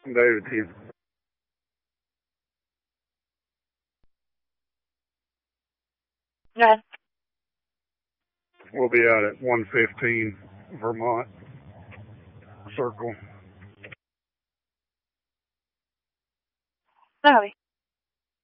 David T. Yeah. We'll be out at 115 Vermont Circle. Sorry.